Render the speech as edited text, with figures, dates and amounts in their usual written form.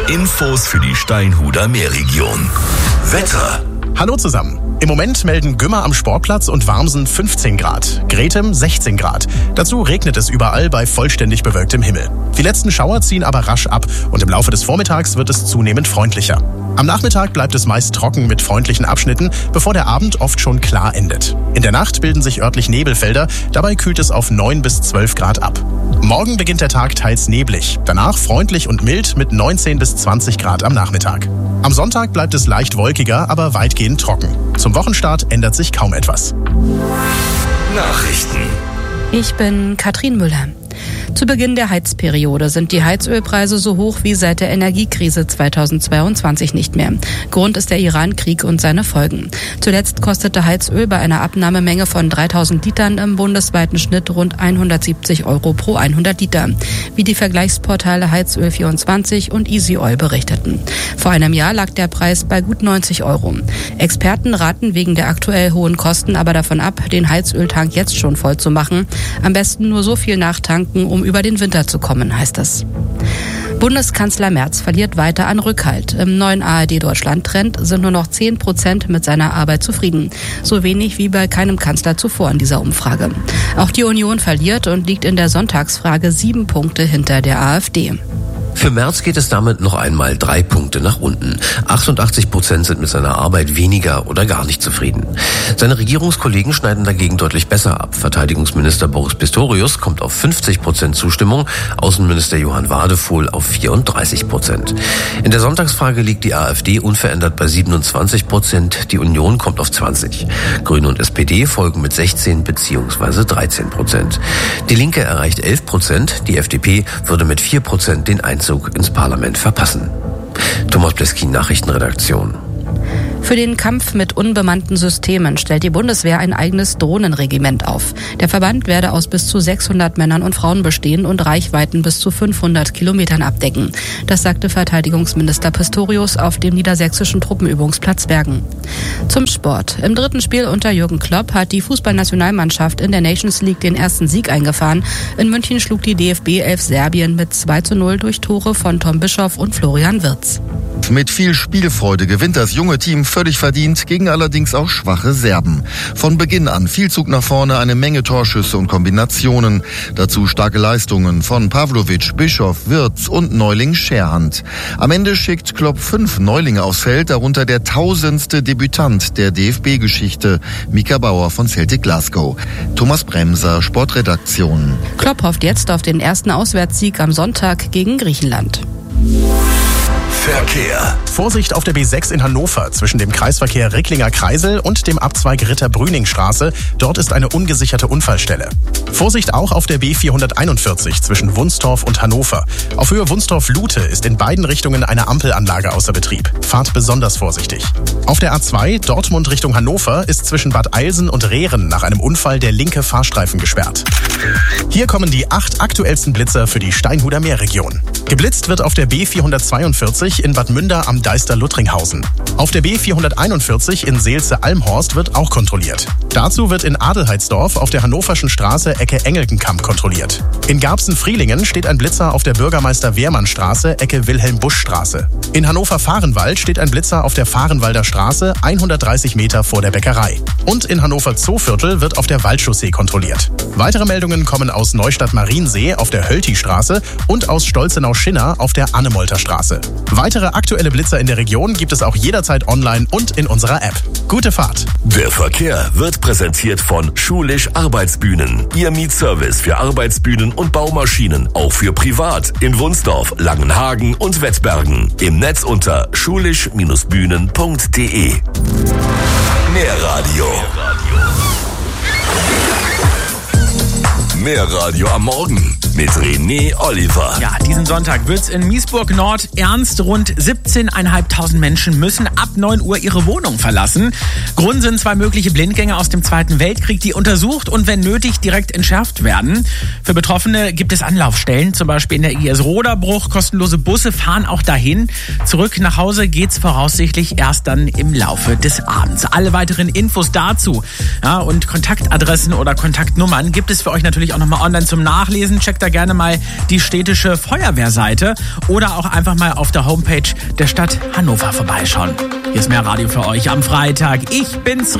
Infos für die Steinhuder Meerregion. Wetter. Hallo zusammen. Im Moment melden Gümmer am Sportplatz und Warmsen 15 Grad, Gretem 16 Grad. Dazu regnet es überall bei vollständig bewölktem Himmel. Die letzten Schauer ziehen aber rasch ab und im Laufe des Vormittags wird es zunehmend freundlicher. Am Nachmittag bleibt es meist trocken mit freundlichen Abschnitten, bevor der Abend oft schon klar endet. In der Nacht bilden sich örtlich Nebelfelder, dabei kühlt es auf 9 bis 12 Grad ab. Morgen beginnt der Tag teils neblig, danach freundlich und mild mit 19 bis 20 Grad am Nachmittag. Am Sonntag bleibt es leicht wolkiger, aber weitgehend trocken. Zum Wochenstart ändert sich kaum etwas. Nachrichten. Ich bin Katrin Müller. Zu Beginn der Heizperiode sind die Heizölpreise so hoch wie seit der Energiekrise 2022 nicht mehr. Grund ist der Iran-Krieg und seine Folgen. Zuletzt kostete Heizöl bei einer Abnahmemenge von 3000 Litern im bundesweiten Schnitt rund 170 € pro 100 Liter, wie die Vergleichsportale Heizöl24 und Easy Oil berichteten. Vor einem Jahr lag der Preis bei gut 90 €. Experten raten wegen der aktuell hohen Kosten aber davon ab, den Heizöltank jetzt schon voll zu machen. Am besten nur so viel nachtanken, um über den Winter zu kommen, heißt es. Bundeskanzler Merz verliert weiter an Rückhalt. Im neuen ARD-Deutschland-Trend sind nur noch 10% mit seiner Arbeit zufrieden. So wenig wie bei keinem Kanzler zuvor in dieser Umfrage. Auch die Union verliert und liegt in der Sonntagsfrage 7 Punkte hinter der AfD. Für Merz geht es damit noch einmal 3 Punkte nach unten. 88% sind mit seiner Arbeit weniger oder gar nicht zufrieden. Seine Regierungskollegen schneiden dagegen deutlich besser ab. Verteidigungsminister Boris Pistorius kommt auf 50% Zustimmung, Außenminister Johann Wadefuhl auf 34%. In der Sonntagsfrage liegt die AfD unverändert bei 27%, die Union kommt auf 20%. Grüne und SPD folgen mit 16 bzw. 13%. Die Linke erreicht 11%, die FDP würde mit 4% den Einzug ins Parlament verpassen. Thomas Bleskin, Nachrichtenredaktion. Für den Kampf mit unbemannten Systemen stellt die Bundeswehr ein eigenes Drohnenregiment auf. Der Verband werde aus bis zu 600 Männern und Frauen bestehen und Reichweiten bis zu 500 Kilometern abdecken. Das sagte Verteidigungsminister Pistorius auf dem niedersächsischen Truppenübungsplatz Bergen. Zum Sport. Im dritten Spiel unter Jürgen Klopp hat die Fußballnationalmannschaft in der Nations League den ersten Sieg eingefahren. In München schlug die DFB 11 Serbien mit 2:0 durch Tore von Tom Bischoff und Florian Wirtz. Mit viel Spielfreude gewinnt das junge Team völlig verdient, gegen allerdings auch schwache Serben. Von Beginn an viel Zug nach vorne, eine Menge Torschüsse und Kombinationen. Dazu starke Leistungen von Pavlovic, Bischoff, Wirtz und Neuling Scherhand. Am Ende schickt Klopp 5 Neulinge aufs Feld, darunter der 1000. Debütant der DFB-Geschichte, Mika Bauer von Celtic Glasgow. Thomas Bremser, Sportredaktion. Klopp hofft jetzt auf den ersten Auswärtssieg am Sonntag gegen Griechenland. Verkehr. Vorsicht auf der B6 in Hannover zwischen dem Kreisverkehr Ricklinger Kreisel und dem Abzweig Ritter-Brüning-Straße. Dort ist eine ungesicherte Unfallstelle. Vorsicht auch auf der B441 zwischen Wunstorf und Hannover. Auf Höhe Wunstorf-Lute ist in beiden Richtungen eine Ampelanlage außer Betrieb. Fahrt besonders vorsichtig. Auf der A2 Dortmund Richtung Hannover ist zwischen Bad Eilsen und Rehren nach einem Unfall der linke Fahrstreifen gesperrt. Hier kommen die 8 aktuellsten Blitzer für die Steinhuder Meerregion. Geblitzt wird auf der B442 in Bad Münder am Deister-Luttringhausen. Auf der B441 in Seelze-Almhorst wird auch kontrolliert. Dazu wird in Adelheidsdorf auf der Hannoverschen Straße Ecke Engelkenkamp kontrolliert. In Garbsen-Frielingen steht ein Blitzer auf der Bürgermeister-Wehrmann-Straße Ecke Wilhelm-Busch-Straße. In Hannover-Fahrenwald steht ein Blitzer auf der Fahrenwalder Straße 130 Meter vor der Bäckerei. Und in Hannover-Zooviertel wird auf der Waldchaussee kontrolliert. Weitere Meldungen kommen aus Neustadt-Mariensee auf der Hölti-Straße und aus Stolzenau-Schinner auf der Annemolter-Straße. Weitere aktuelle Blitzer in der Region gibt es auch jederzeit online und in unserer App. Gute Fahrt! Der Verkehr wird präsentiert von Schulisch Arbeitsbühnen. Ihr Mietservice für Arbeitsbühnen und Baumaschinen, auch für privat in Wunsdorf, Langenhagen und Wettbergen. Im Netz unter schulisch-bühnen.de. Mehr Radio. Mehr Radio am Morgen mit René Oliver. Ja, diesen Sonntag wird's in Miesburg-Nord ernst. Rund 17.500 Menschen müssen ab 9 Uhr ihre Wohnung verlassen. Grund sind 2 mögliche Blindgänger aus dem Zweiten Weltkrieg, die untersucht und wenn nötig direkt entschärft werden. Für Betroffene gibt es Anlaufstellen, zum Beispiel in der IS Roderbruch. Kostenlose Busse fahren auch dahin. Zurück nach Hause geht's voraussichtlich erst dann im Laufe des Abends. Alle weiteren Infos dazu und Kontaktadressen oder Kontaktnummern gibt es für euch natürlich auch nochmal online zum Nachlesen. Checkt da da gerne mal die städtische Feuerwehrseite oder auch einfach mal auf der Homepage der Stadt Hannover vorbeischauen. Hier ist mehr Radio für euch am Freitag. Ich bin's